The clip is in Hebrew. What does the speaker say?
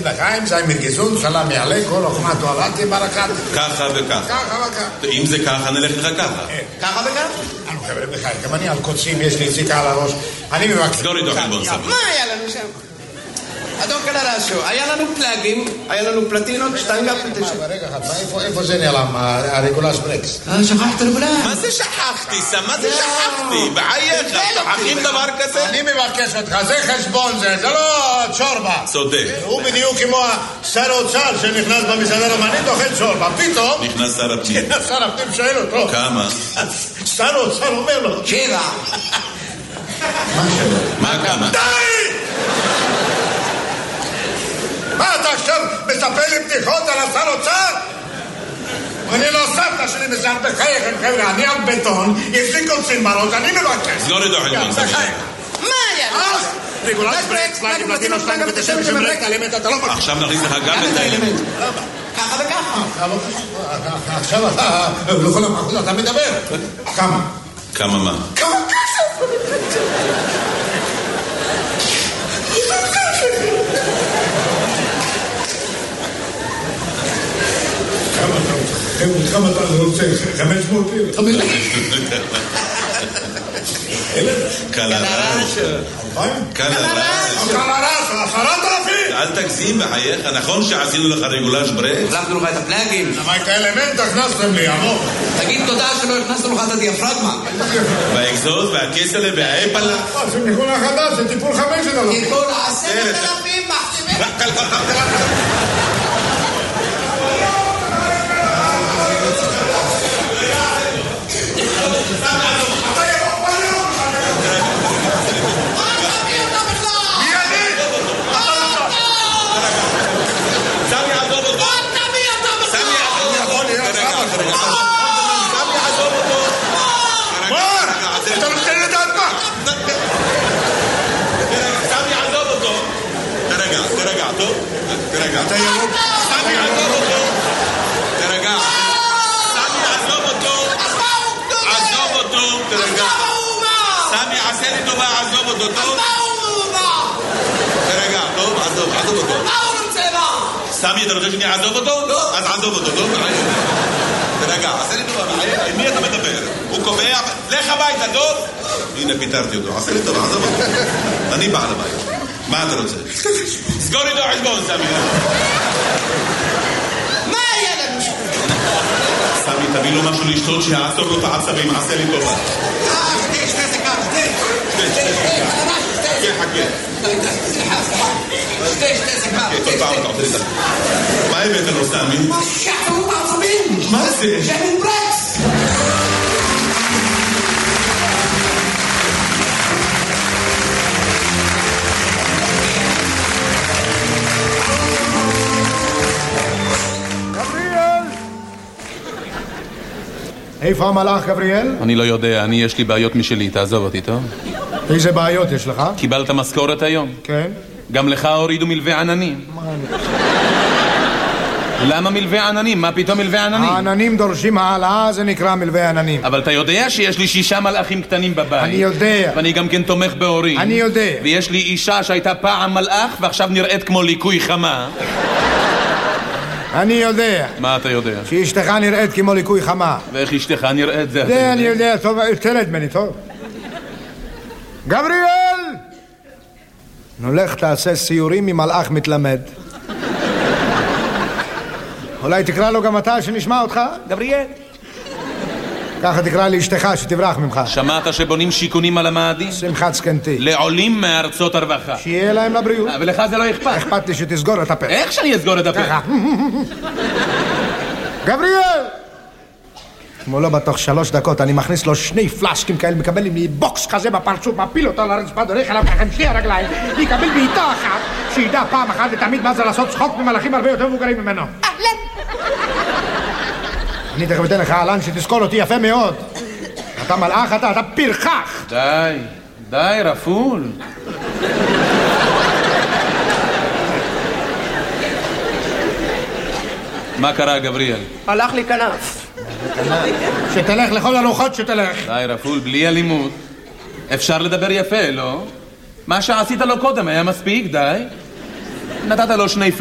לחיים, sei mir gesund, סלאם יעלה, כל עוכמה תועלתי ברקת. ככה וככה. ככה וככה. אם זה ככה, נלך לך ככה. ככה וככה? אנו חבר'ה בחיים, גם אני על קוצים, יש לי סיכה על הראש. אני מבקש. סגור איתו חלבון סמי. מה היה לנו שם? אדון קלרשו, היה לנו פלאגים, היה לנו פלטינות, 2.9. רגע אחד, איפה זה נעלם, הריקולס ברקס? שכחת לגולן. מה זה שכחתי, סם? מה זה שכחתי? בחייך, שכחים דבר כזה? אני מבקש אותך, זה חשבון זה לא צ'ורבה. צודק. הוא בדיוק כמו שר האוצר שנכנס במסעדה רומנית, אוכל צ'ורבה. פתאום... נכנס שר הפנים. שר הפנים שואל אותו. כמה? שר האוצר אומר לו. 7. מה כמה? די! מה אתה עכשיו מספר לי בדיחות על השר אוצר? אני לא סבתא שלי מזהר בחייכם חבר'ה, אני על בטון, יש לי קוצים בראש, אני מבקש. סגור איתו חלבון סמי. מה היה לנו? רגולס ברקס, פלאגים, פלטינות, 2.9 שמרקט, האלמנט, אתה לא מכיר. עכשיו נכניס לך גם את האלמנט. ככה וככה. עכשיו אתה, לכל המחוז אתה מדבר. כמה? כמה מה? כמה כסף? כמה אתה רוצה? 500 לירה? קלרש. קלרש. 10,000? אל תגזים בחייך, נכון שעשינו לך רגולש ברקס? הלכנו לך את הפלאגים. אבל את האלמנט הכנסתם לי, עמוק. תגיד תודה שלא הכנסנו לך את הדיאפרגמה. והאקזוז והכסלה והאפלה. זה ניחון החדש, זה טיפול 5,000. טיפול 10,000 מחתימים. אתה ירוק. סמי עזוב אותו. תרגע. סמי עזוב אותו. עזוב אותו. תרגע. סמי עשה לי טובה, עזוב אותו. טוב? תרגע. טוב, עזוב אותו. סמי, אתה רוצה שאני אעזוב אותו? לא. אז עזוב אותו. טוב? תרגע. עשה לי טובה. עם מי אתה מדבר? הוא קובע. לך הביתה, טוב? הנה, פיתרתי אותו. עשה לי טובה, עזוב אותו. אני בעל הבית. מה אתה רוצה? סגור איתו חשבון, סמי. מה היה לנו שם? סמי, תביא לו משהו לשתות שיעצור לו את העצבים, עשה לי טובה. שתי סיכה, שתי סיכה. כל פעם אתה עושה את זה. מה הבאת לו, סמי? מה שחררו בעצבים? מה זה? שמן ברקס. איפה המלאך, גבריאל? אני לא יודע, יש לי בעיות משלי, תעזוב אותי, טוב? איזה בעיות יש לך? קיבלת משכורת היום? כן. גם לך הורידו מלווה עננים. למה מלווה עננים? מה פתאום מלווה עננים? העננים דורשים העלאה, זה נקרא מלווה עננים. אבל אתה יודע שיש לי 6 מלאכים קטנים בבית. אני יודע. ואני גם כן תומך בהורים. אני יודע. ויש לי אישה שהייתה פעם מלאך ועכשיו נראית כמו ליקוי חמה. אני יודע. מה אתה יודע? שאשתך נראית כמו ליקוי חמה. ואיך אשתך נראית זה? זה אני יודע, טוב, תרד ממני, טוב. גבריאל! נולך תעשה סיורים עם מלאך מתלמד. אולי תקרא לו גם אתה שנשמע אותך? גבריאל. ככה תקרא לאשתך שתברח ממך. שמעת שבונים שיכונים על המאדים? שמחת זקנתי. לעולים מארצות הרווחה. שיהיה להם לבריאות. ולך זה לא אכפת. אכפת לי שתסגור את הפה. איך שאני אסגור את הפה? ככה. גבריאל! כמו לא בתוך 3 דקות אני מכניס לו 2 פלשקים כאלה, מקבל לי בוקס כזה בפרצוף, מפיל אותו לרצפה, דורך עליו ככה עם 2 הרגליים, ויקבל בעיטה אחת, שידע פעם אחת ותמיד מה זה לעשות צחוק ממלאכים הרבה יותר מבוגרים ממנו. אני תכף אתן לך אהלן שתזכור אותי יפה מאוד. אתה מלאך, אתה פרחח. די, רפול. מה קרה, גבריאל? הלך לי כנף. שתלך לכל הרוחות שתלך. די, רפול, בלי אלימות. אפשר לדבר יפה, לא? מה שעשית לו קודם היה מספיק, די. נתת לו 2